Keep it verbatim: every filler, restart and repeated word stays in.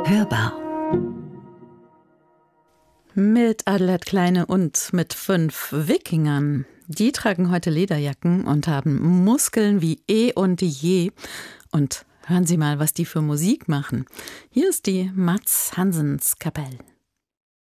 Hörbar. Mit Adelheid Kleine und mit fünf Wikingern. Die tragen heute Lederjacken und haben Muskeln wie eh und je. Und hören Sie mal, was die für Musik machen. Hier ist die Mats Hansens Kapell.